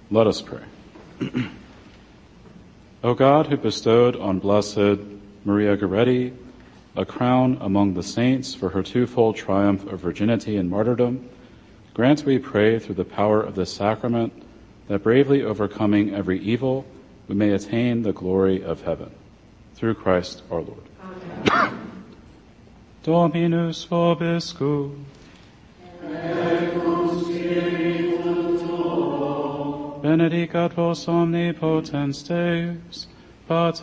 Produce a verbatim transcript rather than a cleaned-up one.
Let us pray. O God, who bestowed on Blessed Maria Goretti a crown among the saints for her twofold triumph of virginity and martyrdom, grant, we pray, through the power of this sacrament, that bravely overcoming every evil, we may attain the glory of heaven. Through Christ our Lord. Amen. Dominus vobiscum. Benedicat vos omnipotens Deus, Pater